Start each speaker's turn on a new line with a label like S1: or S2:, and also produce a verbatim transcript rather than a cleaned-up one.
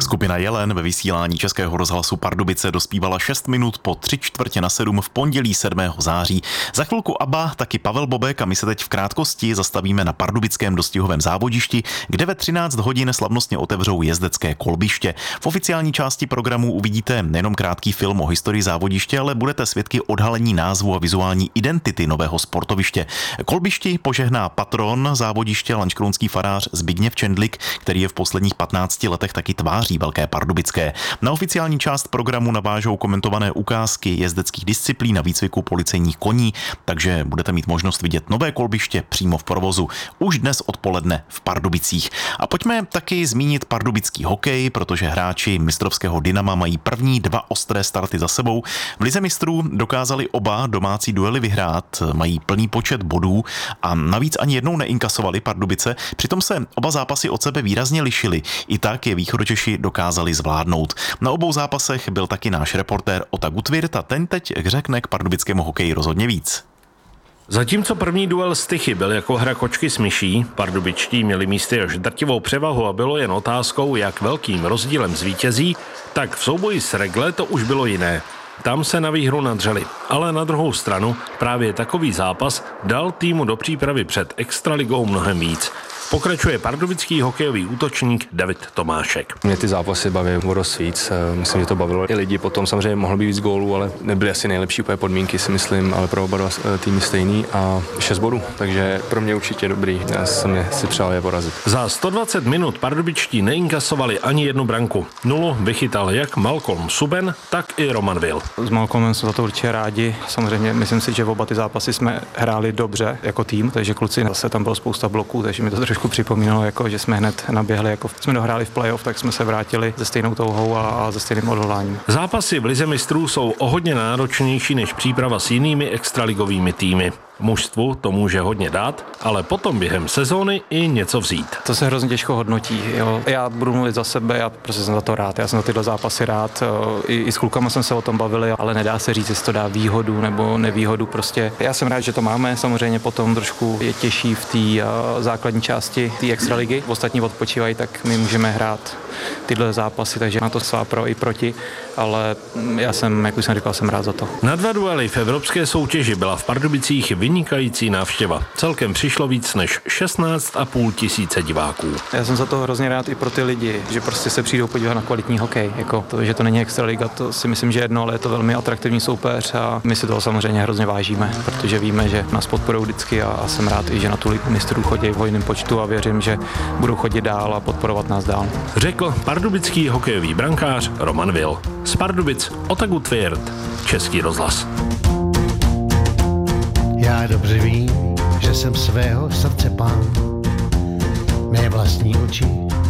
S1: Skupina Jelen ve vysílání Českého rozhlasu Pardubice dospívala šest minut po tři čtvrtě na sedm v pondělí sedmého září. Za chvilku ABBA, taky Pavel Bobek a my se teď v krátkosti zastavíme na pardubickém dostihovém závodišti, kde ve třináct hodin slavnostně otevřou jezdecké kolbiště. V oficiální části programu uvidíte nejenom krátký film o historii závodiště, ale budete svědky odhalení názvu a vizuální identity nového sportoviště. Kolbišti požehná patron závodíště lanškrounský farář Zbigněv Čendlik, který je v posledních patnácti letech taky tváří Velké Pardubické. Na oficiální část programu navážou komentované ukázky jezdeckých disciplín a výcviku policejních koní, takže budete mít možnost vidět nové kolbiště přímo v provozu už dnes odpoledne v Pardubicích. A pojďme taky zmínit pardubický hokej, protože hráči mistrovského Dynama mají první dva ostré starty za sebou. V lize mistrů dokázali oba domácí duely vyhrát, mají plný počet bodů a navíc ani jednou neinkasovali Pardubice, přitom se oba zápasy od sebe výrazně lišily. I tak je Východočeši dokázali zvládnout. Na obou zápasech byl taky náš reportér Ota Gutwirth a ten teď řekne k pardubickému hokeji rozhodně víc.
S2: Zatímco první duel s Tychy byl jako hra kočky s myší, pardubičtí měli místy až drtivou převahu a bylo jen otázkou, jak velkým rozdílem zvítězí, tak v souboji s Regle to už bylo jiné. Tam se na výhru nadřeli, ale na druhou stranu právě takový zápas dal týmu do přípravy před extraligou mnohem víc. Pokračuje pardubický hokejový útočník David Tomášek.
S3: Mě ty zápasy baví o dost víc, myslím, že to bavilo i lidi, potom samozřejmě mohlo být víc gólů, ale nebyly asi nejlepší úplně podmínky, si myslím, ale pro oba týmy stejný a šest bodů, takže pro mě určitě dobrý, já jsem si přál je porazit.
S2: Za sto dvacet minut pardubičtí neinkasovali ani jednu branku. Nulu vychytal jak Malcolm Suben, tak i Roman Will.
S4: S Malcolmem jsou za to určitě rádi, samozřejmě myslím si, že v oba ty zápasy jsme hráli dobře jako tým, takže kluci, zase tam bylo spousta bloků, takže mi to trošku připomínalo, jako, že jsme hned naběhli, jako jsme dohráli v playoff, tak jsme se vrátili se stejnou touhou a, a se stejným odhodláním.
S2: Zápasy v lize mistrů jsou o hodně náročnější než příprava s jinými extraligovými týmy. Mužstvu to může hodně dát, ale potom během sezóny i něco vzít.
S4: To se hrozně těžko hodnotí. Jo. Já budu mluvit za sebe, já prostě jsem za to rád. Já jsem za tyhle zápasy rád. I, i s klukama jsem se o tom bavili, ale nedá se říct, jestli to dá výhodu nebo nevýhodu. Prostě já jsem rád, že to máme. Samozřejmě potom trošku je těžší v té základní části té extraligy. Ostatní odpočívají, tak my můžeme hrát tyhle zápasy, takže na to svá pro i proti, ale já jsem, jak už jsem říkal, jsem rád za to.
S2: Na dva duely v evropské soutěži byla v Pardubicích vynikající návštěva. Celkem přišlo víc než šestnáct a půl tisíce diváků.
S4: Já jsem za to hrozně rád i pro ty lidi, že prostě se přijdou podívat na kvalitní hokej. Jako to, že to není extraliga, to si myslím, že jedno, ale je to velmi atraktivní soupeř a my si toho samozřejmě hrozně vážíme, protože víme, že nás podporují vždycky a, a jsem rád i, že na tu ligu mistrů chodí v hojném počtu a věřím, že budou chodit dál a podporovat nás dál.
S2: Řekl pardubický hokejový brankář Roman Will. Z Pardubic Ota Gutwirth, Český rozhlas.
S5: Já dobře vím, že jsem svého srdce pán, mé vlastní oči